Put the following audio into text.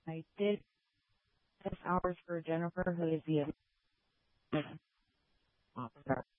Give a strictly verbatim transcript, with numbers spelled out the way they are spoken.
I did this hours for Jennifer, who is the officer.